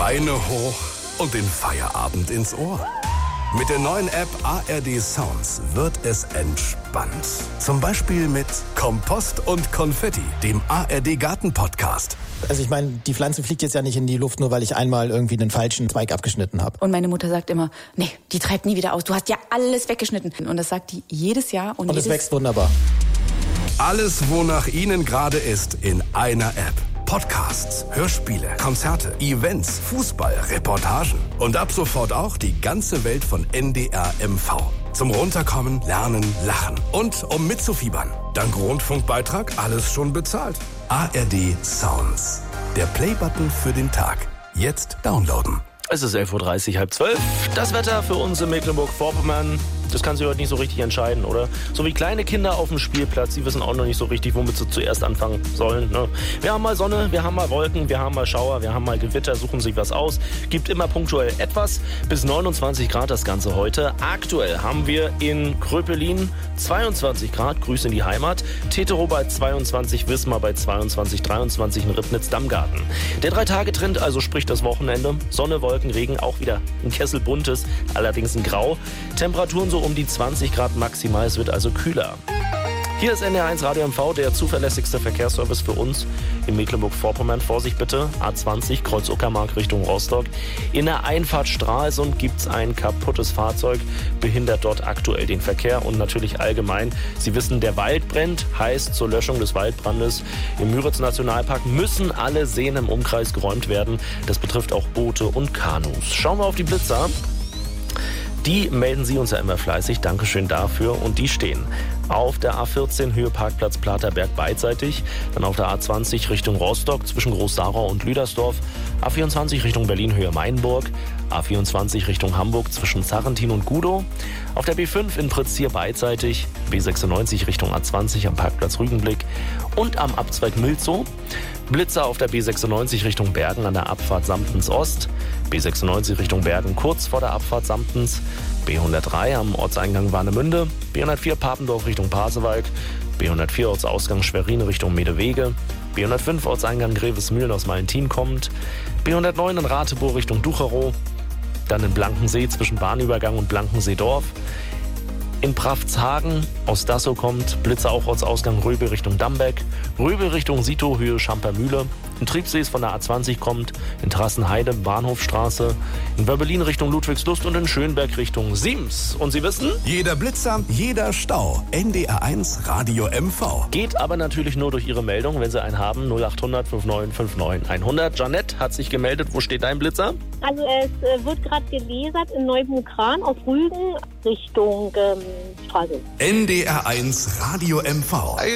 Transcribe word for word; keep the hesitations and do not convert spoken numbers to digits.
Beine hoch und den Feierabend ins Ohr. Mit der neuen App A R D Sounds wird es entspannt. Zum Beispiel mit Kompost und Konfetti, dem A R D Garten-Podcast. Also ich meine, die Pflanze fliegt jetzt ja nicht in die Luft, nur weil ich einmal irgendwie den falschen Zweig abgeschnitten habe. Und meine Mutter sagt immer, nee, die treibt nie wieder aus. Du hast ja alles weggeschnitten. Und das sagt die jedes Jahr. Und, und es wächst wunderbar. Alles, wonach Ihnen gerade ist, in einer App. Podcasts, Hörspiele, Konzerte, Events, Fußball, Reportagen und ab sofort auch die ganze Welt von N D R M V. Zum Runterkommen, Lernen, Lachen und um mitzufiebern. Dank Rundfunkbeitrag alles schon bezahlt. A R D Sounds. Der Playbutton für den Tag. Jetzt downloaden. Es ist elf Uhr dreißig, halb zwölf. Das Wetter für uns in Mecklenburg-Vorpommern, das kann sich heute nicht so richtig entscheiden, oder? So wie kleine Kinder auf dem Spielplatz, die wissen auch noch nicht so richtig, womit sie zuerst anfangen sollen. Ne? Wir haben mal Sonne, wir haben mal Wolken, wir haben mal Schauer, wir haben mal Gewitter, suchen sich was aus. Gibt immer punktuell etwas. Bis neunundzwanzig Grad das Ganze heute. Aktuell haben wir in Kröpelin zweiundzwanzig Grad, Grüße in die Heimat. Teterow bei zweiundzwanzig, Wismar bei zweiundzwanzig, dreiundzwanzig in Ribnitz-Dammgarten. Der Drei-Tage-Trend, also sprich das Wochenende. Sonne, Wolken, Regen, auch wieder ein Kessel buntes, allerdings in Grau. Temperaturen so um die zwanzig Grad maximal, es wird also kühler. Hier ist N D R eins Radio M V, der zuverlässigste Verkehrsservice für uns in Mecklenburg-Vorpommern. Vorsicht bitte, A zwanzig, Kreuz Uckermark Richtung Rostock. In der Einfahrt Stralsund gibt es ein kaputtes Fahrzeug, behindert dort aktuell den Verkehr und natürlich allgemein. Sie wissen, der Wald brennt, heißt zur Löschung des Waldbrandes im Müritz-Nationalpark müssen alle Seen im Umkreis geräumt werden. Das betrifft auch Boote und Kanus. Schauen wir auf die Blitzer. Die melden Sie uns ja immer fleißig, Dankeschön dafür. Und die stehen auf der A vierzehn Höhe Parkplatz Platerberg beidseitig, dann auf der A zwanzig Richtung Rostock zwischen Groß-Sarau und Lüdersdorf, A vierundzwanzig Richtung Berlin Höhe Mainburg, A vierundzwanzig Richtung Hamburg zwischen Sarrentin und Gudow, auf der B fünf in Pritztier beidseitig, B sechsundneunzig Richtung A zwanzig am Parkplatz Rügenblick und am Abzweig Milzow. Blitzer auf der B sechsundneunzig Richtung Bergen an der Abfahrt Samtens Ost, B sechsundneunzig Richtung Bergen kurz vor der Abfahrt Samtens, B hundertdrei am Ortseingang Warnemünde, B hundertvier Papendorf Richtung Pasewalk, B hundertvier Ortsausgang Schwerin Richtung Medewege, B hundertfünf Ortseingang Grevesmühlen aus Malentin kommend, B hundertneun in Ratebow Richtung Ducherow, dann in Blankensee zwischen Bahnübergang und Blankenseedorf, in Praftshagen aus Dassow kommt Blitzer auch Ortsausgang Röbel Richtung Dambeck, Röbel Richtung Sito Höhe Schampermühle, in Triebsees von der A zwanzig kommt, in Trassenheide Bahnhofstraße, in Wörbelin Richtung Ludwigslust und in Schönberg Richtung Siems. Und Sie wissen? Jeder Blitzer, jeder Stau. N D R eins Radio M V. Geht aber natürlich nur durch Ihre Meldung, wenn Sie einen haben. null acht hundert neunundfünfzig neunundfünfzig hundert. Janette hat sich gemeldet. Wo steht dein Blitzer? Also es äh, wird gerade gelasert in Neubukran auf Rügen Richtung ähm, Stralsund. N D R eins Radio M V.